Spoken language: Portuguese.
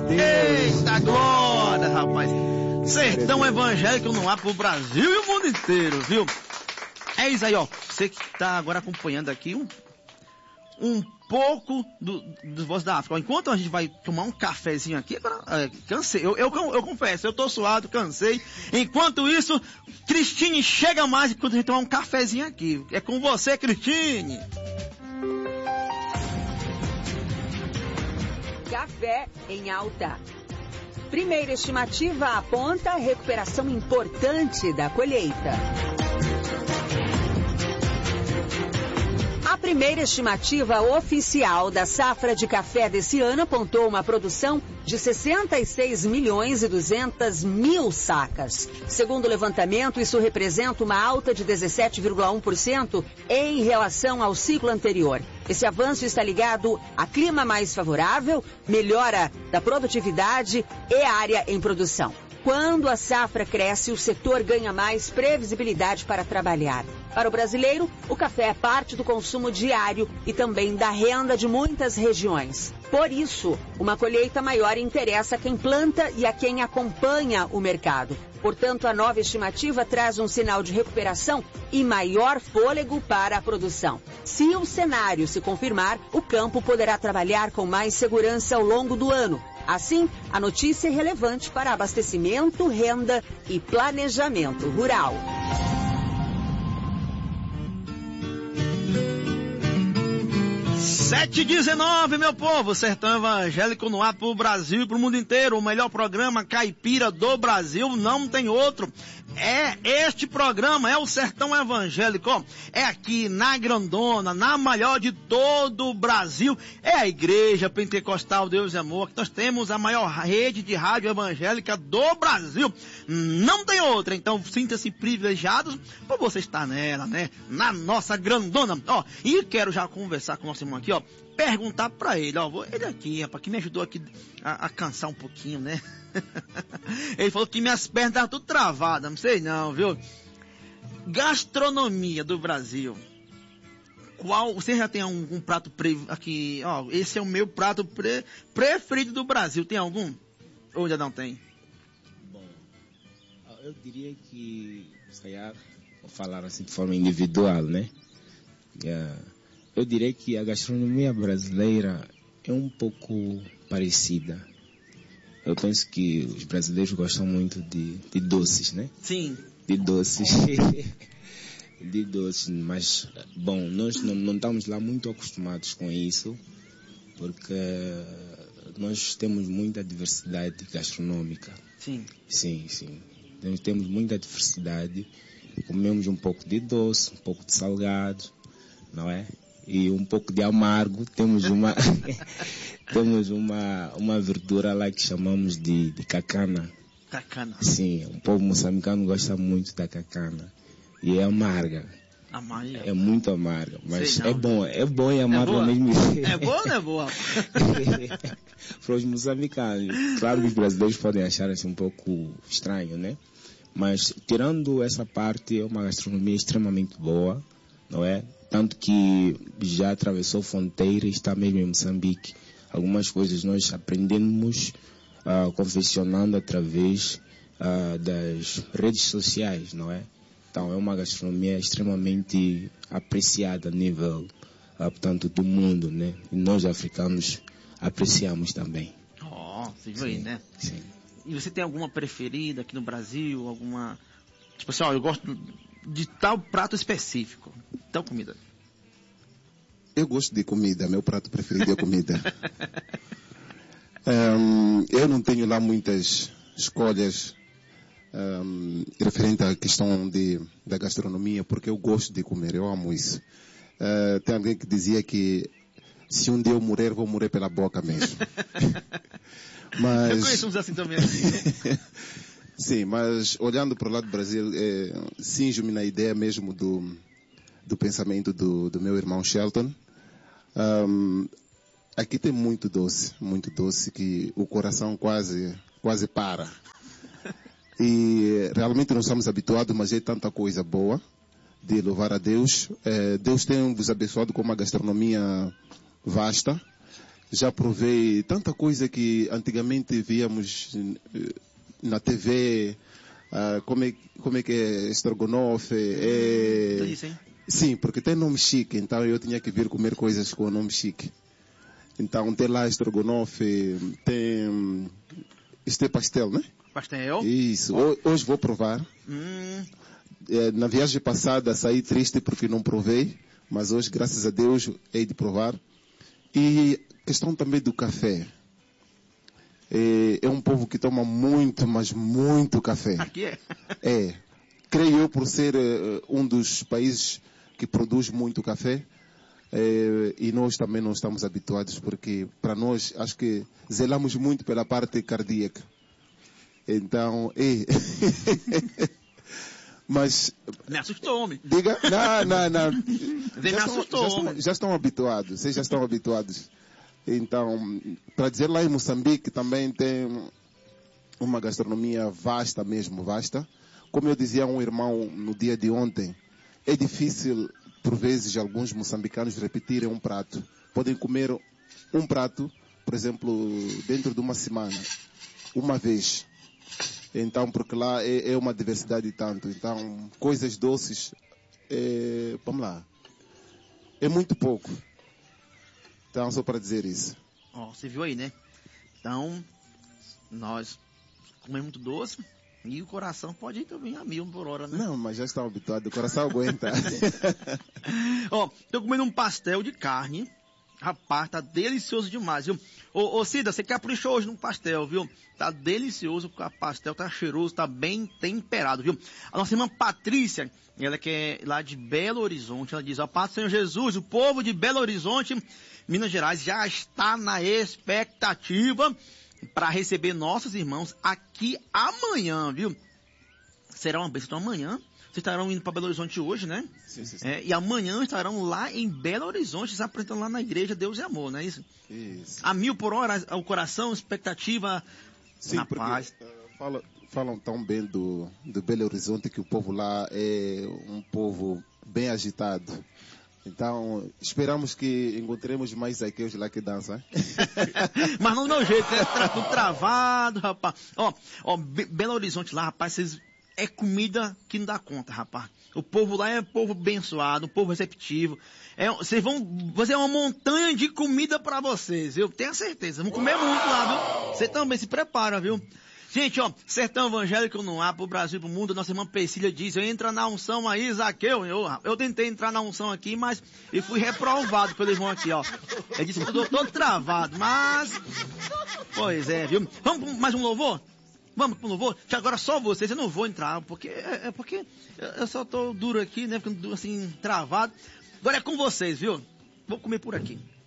Deus. Eita glória, rapaz. Sertão evangélico no ar pro Brasil e o mundo inteiro, viu? É isso aí, ó. Você que tá agora acompanhando aqui um pouco dos Vozes da África. Enquanto a gente vai tomar um cafezinho aqui, agora, cansei. Eu confesso, eu tô suado, cansei. Enquanto isso, Cristine chega mais enquanto a gente tomar um cafezinho aqui. É com você, Cristine. Café em alta. Primeira estimativa aponta recuperação importante da colheita. A primeira estimativa oficial da safra de café desse ano apontou uma produção de 66 milhões e 200 mil sacas. Segundo o levantamento, isso representa uma alta de 17,1% em relação ao ciclo anterior. Esse avanço está ligado a clima mais favorável, melhora da produtividade e área em produção. Quando a safra cresce, o setor ganha mais previsibilidade para trabalhar. Para o brasileiro, o café é parte do consumo diário e também da renda de muitas regiões. Por isso, uma colheita maior interessa a quem planta e a quem acompanha o mercado. Portanto, a nova estimativa traz um sinal de recuperação e maior fôlego para a produção. Se o cenário se confirmar, o campo poderá trabalhar com mais segurança ao longo do ano. Assim, a notícia é relevante para abastecimento, renda e planejamento rural. 7h19, meu povo, Sertão Evangélico no ar pro Brasil e pro mundo inteiro. O melhor programa caipira do Brasil, não tem outro. É este programa, é o Sertão Evangélico, ó. É aqui na Grandona, na maior de todo o Brasil. É a Igreja Pentecostal Deus e Amor, que nós temos a maior rede de rádio evangélica do Brasil. Não tem outra, então sinta-se privilegiados por você estar nela, né? Na nossa Grandona, ó. E quero já conversar com o nosso irmão aqui, ó. Perguntar pra ele, ó. Ele aqui, rapaz, que me ajudou aqui a cansar um pouquinho, né? Ele falou que minhas pernas estavam tudo travadas, não sei não, viu? Gastronomia do Brasil. Qual, você já tem algum prato aqui, ó, esse é o meu prato preferido do Brasil, tem algum? Ou ainda não tem? Bom, eu diria que, se calhar, vou falar assim de forma individual, né? Eu diria que a gastronomia brasileira é um pouco parecida. Eu penso que os brasileiros gostam muito de doces, né? Sim. De doces. De doces, mas, bom, nós não estamos lá muito acostumados com isso, porque nós temos muita diversidade gastronômica. Sim. Sim. Nós temos muita diversidade. Comemos um pouco de doce, um pouco de salgado, não é? E um pouco de amargo. Temos uma uma verdura lá que chamamos de cacana. Cacana. Sim, o povo moçambicano gosta muito da cacana. E é amarga. Amarga. É muito amarga, mas é bom e amargo ao mesmo tempo. É boa ou não é boa? Para os moçambicanos. Claro que os brasileiros podem achar assim um pouco estranho, né? Mas tirando essa parte, é uma gastronomia extremamente boa, não é? Tanto que já atravessou fronteira e está mesmo em Moçambique. Algumas coisas nós aprendemos confeccionando através das redes sociais, não é? Então é uma gastronomia extremamente apreciada a nível, portanto, do mundo, né? E nós africanos apreciamos também. Você viu aí, né? Sim. E você tem alguma preferida aqui no Brasil? Alguma... Tipo assim, ó, eu gosto de tal prato específico, tal comida. Eu gosto de comida, meu prato preferido é comida. Eu não tenho lá muitas escolhas referente à questão da gastronomia, porque eu gosto de comer, eu amo isso. Tem alguém que dizia que se um dia eu morrer, vou morrer pela boca mesmo. Mas... Eu conheço uns assim também. Sim, mas olhando para o lado do Brasil, cinjo-me na ideia mesmo do pensamento do meu irmão Shelton. Aqui tem muito doce que o coração quase para. E realmente não estamos habituados, mas é tanta coisa boa de louvar a Deus. Deus tem vos abençoado com uma gastronomia vasta, Já provei tanta coisa que antigamente víamos na TV, como é que é estrogonofe. Isso, hein? Sim, porque tem nome chique, então eu tinha que vir comer coisas com nome chique. Então tem lá estrogonofe, tem... Este é pastel, né? Pastel. Isso, hoje vou provar. Na viagem passada saí triste porque não provei, mas hoje, graças a Deus, hei de provar. E questão também do café. É um povo que toma muito, mas muito café. Aqui é? É. Creio eu por ser um dos países que produz muito café. E nós também não estamos habituados, porque para nós, acho que zelamos muito pela parte cardíaca. Então, mas... Me assustou, homem. Diga, não. Me assustou, homem. Já estão habituados, vocês já estão habituados. Então, para dizer, lá em Moçambique também tem uma gastronomia vasta mesmo, vasta. Como eu dizia a um irmão no dia de ontem, é difícil, por vezes, alguns moçambicanos repetirem um prato. Podem comer um prato, por exemplo, dentro de uma semana, uma vez. Então, porque lá é uma diversidade tanto. Então, coisas doces, vamos lá, é muito pouco. Então, só para dizer isso. Você viu aí, né? Então, nós comemos muito doce e o coração pode ir também a 1000 por hora, né? Não, mas já estão habituados, o coração aguenta. Tô comendo um pastel de carne. Rapaz, tá delicioso demais, viu? Ô Cida, você caprichou hoje no pastel, viu? Tá delicioso, o pastel tá cheiroso, tá bem temperado, viu? A nossa irmã Patrícia, ela que é lá de Belo Horizonte, ela diz, ó, Paz do Senhor Jesus, o povo de Belo Horizonte, Minas Gerais, já está na expectativa para receber nossos irmãos aqui amanhã, viu? Será uma bênção. Então amanhã, vocês estarão indo para Belo Horizonte hoje, né? Sim. E amanhã estarão lá em Belo Horizonte, se apresentando lá na igreja Deus e Amor, não é isso? Isso. A 1000 por hora, o coração, expectativa, Sim, na porque paz. falam tão bem do Belo Horizonte que o povo lá é um povo bem agitado. Então, esperamos que encontremos mais aqueles lá que dançam. Mas não do meu jeito, né? Tudo travado, rapaz. Belo Horizonte lá, rapaz, é comida que não dá conta, rapaz. O povo lá é povo abençoado, um povo receptivo. Vocês vão fazer uma montanha de comida pra vocês, eu tenho certeza. Vão comer muito lá, viu? Você também se prepara, viu? Gente, sertão evangélico no ar, pro Brasil e pro mundo, nossa irmã Priscila diz, entra na unção aí, Zaqueu. Eu tentei entrar na unção aqui, mas eu fui reprovado pelo irmão aqui, ó. Ele disse que eu tô todo travado, mas... Pois é, viu? Vamos mais um louvor? Vamos pro louvor? Que agora só vocês, eu não vou entrar, porque eu só tô duro aqui, né? Ficando assim, travado. Agora é com vocês, viu? Vou comer por aqui.